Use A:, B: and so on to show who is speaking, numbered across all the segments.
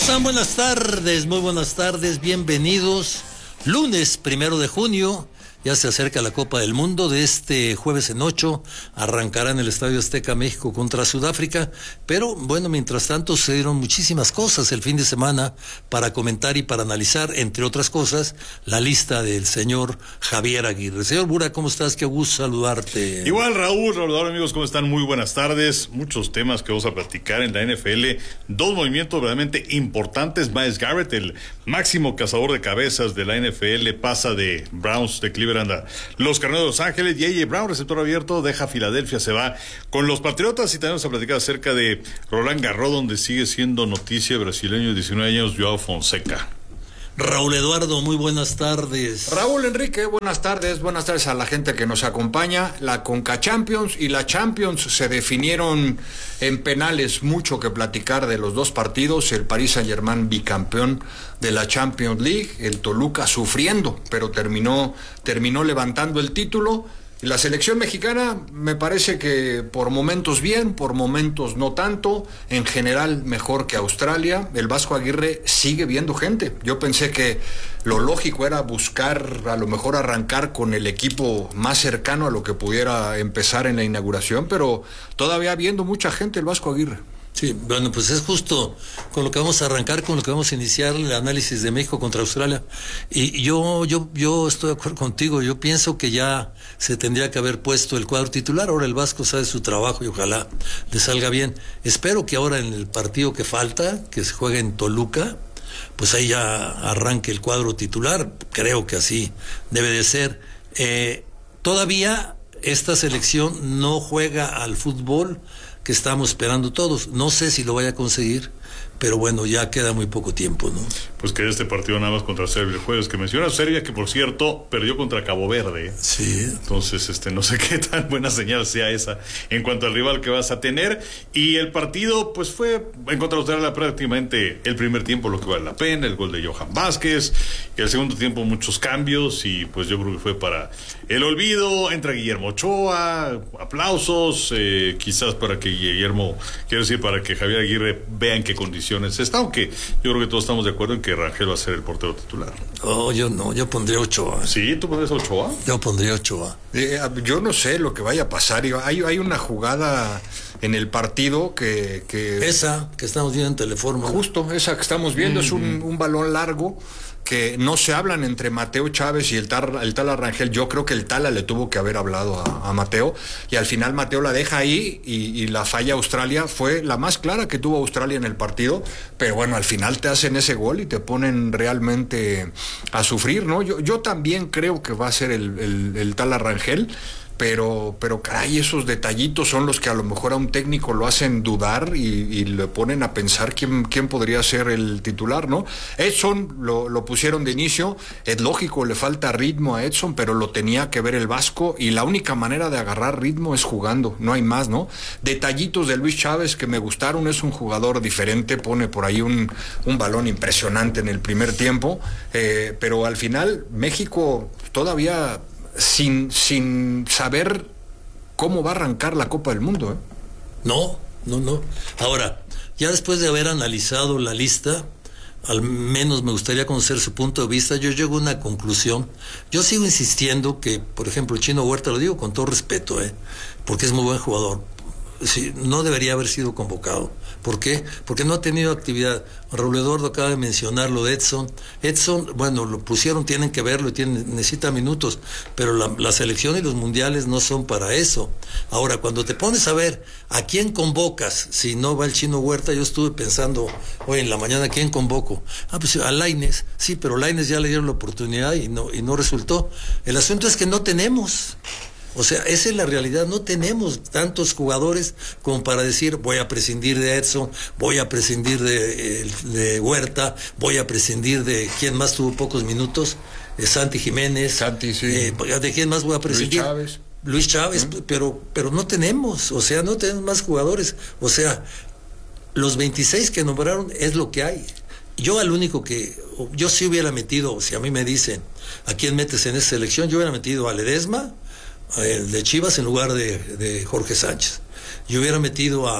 A: están? Buenas tardes, muy buenas tardes, bienvenidos. Lunes 1 de junio, ya se acerca la Copa del Mundo. De este jueves en 8 arrancará en el Estadio Azteca México contra Sudáfrica, pero bueno, mientras tanto se dieron muchísimas cosas el fin de semana para comentar y para analizar, entre otras cosas, la lista del señor Javier Aguirre. Señor Bura, ¿cómo estás? Qué gusto saludarte.
B: Igual, Raúl, amigos, ¿cómo están? Muy buenas tardes. Muchos temas que vamos a platicar en la NFL. Dos movimientos realmente importantes. Myles Garrett, el máximo cazador de cabezas de la NFL, pasa de Browns de Cleveland a los Carneros de Los Ángeles. Y A.J. Brown, receptor abierto, deja Filadelfia, se va con los Patriotas. Y también vamos a platicar acerca de Roland Garros, donde sigue siendo noticia el brasileño de 19 años, Joao Fonseca.
A: Raúl Eduardo, muy buenas tardes.
C: Raúl Enrique, buenas tardes a la gente que nos acompaña. La Conca Champions y la Champions se definieron en penales, mucho que platicar de los dos partidos. El Paris Saint-Germain bicampeón de la Champions League, el Toluca sufriendo, pero terminó levantando el título. La selección mexicana me parece que por momentos bien, por momentos no tanto, en general mejor que Australia. El Vasco Aguirre sigue viendo gente. Yo pensé que lo lógico era buscar, a lo mejor arrancar con el equipo más cercano a lo que pudiera empezar en la inauguración, pero todavía viendo mucha gente el Vasco Aguirre.
A: Sí, bueno, pues es justo con lo que vamos a arrancar, con lo que vamos a iniciar el análisis de México contra Australia. Y yo estoy de acuerdo contigo. Yo pienso que ya se tendría que haber puesto el cuadro titular. Ahora el Vasco sabe su trabajo y ojalá le salga bien. Espero que ahora en el partido que falta, que se juegue en Toluca, pues ahí ya arranque el cuadro titular. Creo que así debe de ser. Todavía esta selección no juega al fútbol que estamos esperando todos. No sé si lo vaya a conseguir, pero bueno, ya queda muy poco tiempo, ¿no?
B: Pues que este partido nada más contra Serbia el jueves, que menciona Serbia, que por cierto perdió contra Cabo Verde.
A: Sí.
B: Entonces, no sé qué tan buena señal sea esa en cuanto al rival que vas a tener. Y el partido, pues fue en contra de Australia prácticamente el primer tiempo lo que vale la pena, el gol de Johan Vázquez, y el segundo tiempo muchos cambios, y pues yo creo que fue para el olvido. Entra Guillermo Ochoa, aplausos, quizás para que para que Javier Aguirre vea en qué condiciones está, aunque yo creo que todos estamos de acuerdo en que Rangel va a ser el portero titular.
A: Oh, yo no, yo pondría Ochoa.
B: ¿Sí? ¿Tú pondrías Ochoa?
A: Yo pondría Ochoa.
C: Yo no sé lo que vaya a pasar. Hay una jugada en el partido que...
A: Esa que estamos viendo en Teleforma.
C: Justo, esa que estamos viendo, es un balón largo que no se hablan entre Mateo Chávez y el Tala Rangel. Yo creo que el Tala le tuvo que haber hablado a Mateo, y al final Mateo la deja ahí, y la falla Australia fue la más clara que tuvo Australia en el partido, pero bueno, al final te hacen ese gol y te ponen realmente a sufrir, ¿no? Yo también creo que va a ser el Tala Rangel, pero caray, esos detallitos son los que a lo mejor a un técnico lo hacen dudar y le ponen a pensar quién podría ser el titular, ¿no? Edson lo pusieron de inicio, es lógico, le falta ritmo a Edson, pero lo tenía que ver el Vasco, y la única manera de agarrar ritmo es jugando, no hay más, ¿no? Detallitos de Luis Chávez que me gustaron, es un jugador diferente, pone por ahí un balón impresionante en el primer tiempo, pero al final México todavía sin saber cómo va a arrancar la Copa del Mundo, ¿eh?
A: No. Ahora, ya después de haber analizado la lista, al menos me gustaría conocer su punto de vista. Yo llego a una conclusión. Yo sigo insistiendo que, por ejemplo, el Chino Huerta, lo digo con todo respeto, porque es muy buen jugador, sí, no debería haber sido convocado. ¿Por qué? Porque no ha tenido actividad. Raúl Eduardo acaba de mencionar lo de Edson. Edson, bueno, lo pusieron, tienen que verlo, necesita minutos, pero la selección y los mundiales no son para eso. Ahora, cuando te pones a ver a quién convocas, si no va el Chino Huerta, yo estuve pensando hoy en la mañana, ¿a quién convoco? Pues a Lainez, sí, pero Lainez ya le dieron la oportunidad y no resultó. El asunto es que no tenemos. O sea, esa es la realidad, no tenemos tantos jugadores como para decir voy a prescindir de Edson, voy a prescindir de Huerta, voy a prescindir de quién más tuvo pocos minutos, Santi Jiménez,
C: sí.
A: ¿De quién más voy a prescindir? Luis Chávez, pero no tenemos, o sea, no tenemos más jugadores, o sea, los 26 que nombraron es lo que hay. Yo sí hubiera metido, si a mí me dicen a quién metes en esa selección, yo hubiera metido a Ledesma, el de Chivas, en lugar de Jorge Sánchez. yo hubiera metido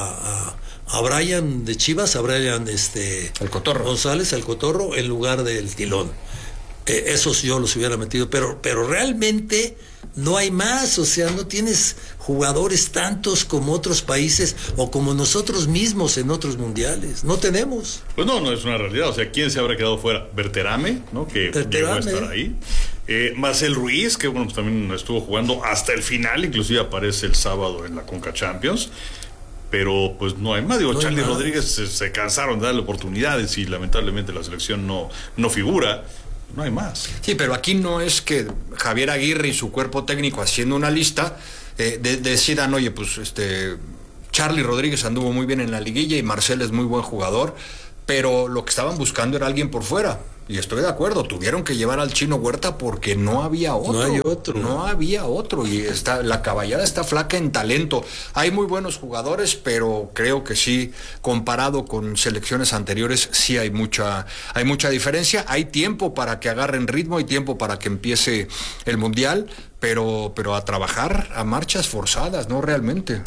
A: a Brian de Chivas, a Brian
C: el Cotorro
A: González, el Cotorro, en lugar del Tilón. Esos yo los hubiera metido, pero realmente no hay más, o sea, no tienes jugadores tantos como otros países o como nosotros mismos en otros mundiales, no tenemos.
B: Pues no es una realidad, o sea, ¿quién se habrá quedado fuera? Berterame, ¿no? Que llegó a estar ahí. Marcel Ruiz, que bueno, pues también estuvo jugando hasta el final, inclusive aparece el sábado en la Conca Champions. Pero pues no hay más. Digo, no Charly Rodríguez se cansaron de darle oportunidades y lamentablemente la selección no figura. No hay más.
C: Sí, pero aquí no es que Javier Aguirre y su cuerpo técnico haciendo una lista decidan, oye, pues Charly Rodríguez anduvo muy bien en la liguilla y Marcel es muy buen jugador, pero lo que estaban buscando era alguien por fuera. Y estoy de acuerdo, tuvieron que llevar al Chino Huerta porque no había otro.
A: No hay otro.
C: No había otro. Y la caballada está flaca en talento. Hay muy buenos jugadores, pero creo que sí, comparado con selecciones anteriores, sí hay mucha diferencia. Hay tiempo para que agarren ritmo, hay tiempo para que empiece el Mundial, pero a trabajar a marchas forzadas, ¿no? Realmente.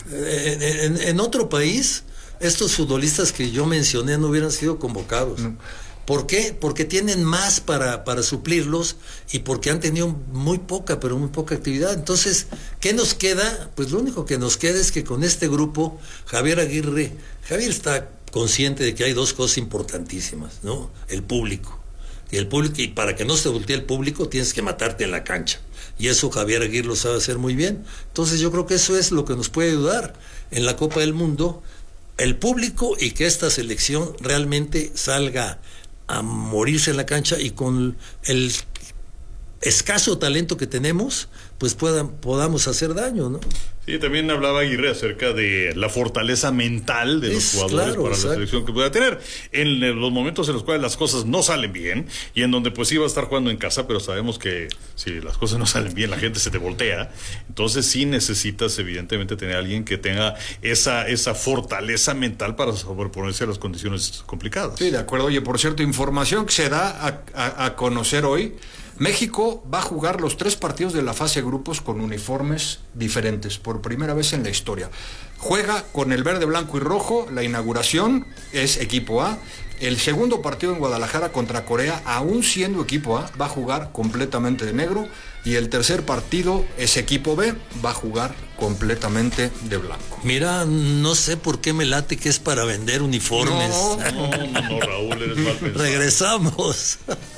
A: En otro país, estos futbolistas que yo mencioné no hubieran sido convocados. No. ¿Por qué? Porque tienen más para suplirlos y porque han tenido muy poca actividad. Entonces, ¿qué nos queda? Pues lo único que nos queda es que con este grupo, Javier está consciente de que hay dos cosas importantísimas, ¿no? El público, y para que no se voltee el público tienes que matarte en la cancha. Y eso Javier Aguirre lo sabe hacer muy bien. Entonces yo creo que eso es lo que nos puede ayudar en la Copa del Mundo, el público, y que esta selección realmente salga a morirse en la cancha y con el escaso talento que tenemos, pues podamos hacer daño, ¿no?
B: Sí, también hablaba Aguirre acerca de la fortaleza mental de los jugadores para la selección que pueda tener. En los momentos en los cuales las cosas no salen bien y en donde pues sí va a estar jugando en casa, pero sabemos que si las cosas no salen bien, la gente se te voltea. Entonces sí necesitas evidentemente tener a alguien que tenga esa fortaleza mental para sobreponerse a las condiciones complicadas.
C: Sí, de acuerdo. Oye, por cierto, información que se da a conocer hoy. México va a jugar los 3 partidos de la fase de grupos con uniformes diferentes, por primera vez en la historia. Juega con el verde, blanco y rojo, la inauguración es equipo A. El segundo partido en Guadalajara contra Corea, aún siendo equipo A, va a jugar completamente de negro. Y el tercer partido es equipo B, va a jugar completamente de blanco.
A: Mira, no sé por qué me late que es para vender uniformes.
B: No, Raúl, eres mal pensado.
A: Regresamos.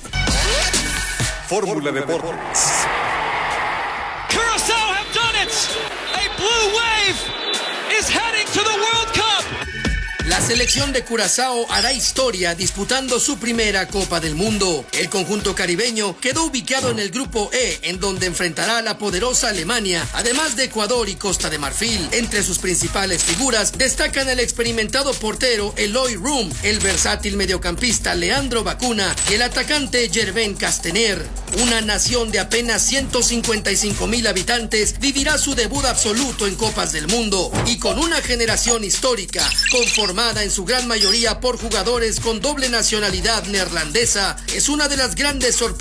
D: Fórmula Deportes.
E: Curaçao have done it. A blue wave is heading to the World Cup.
F: La selección de Curazao hará historia disputando su primera Copa del Mundo. El conjunto caribeño quedó ubicado en el grupo E, en donde enfrentará a la poderosa Alemania, además de Ecuador y Costa de Marfil. Entre sus principales figuras destacan el experimentado portero Eloy Room, el versátil mediocampista Leandro Bacuna y el atacante Gervais Castaner. Una nación de apenas 155,000 habitantes vivirá su debut absoluto en Copas del Mundo y con una generación histórica conformada en su gran mayoría por jugadores con doble nacionalidad neerlandesa, es una de las grandes sorpresas